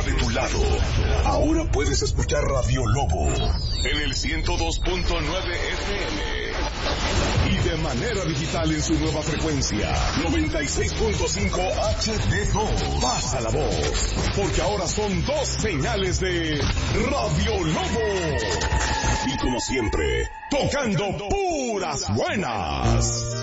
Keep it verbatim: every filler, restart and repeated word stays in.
de tu lado. Ahora puedes escuchar Radio Lobo en el ciento dos punto nueve F M y de manera digital en su nueva frecuencia noventa y seis punto cinco H D dos. Pasa la voz, porque ahora son dos señales de Radio Lobo. Y como siempre, tocando puras buenas.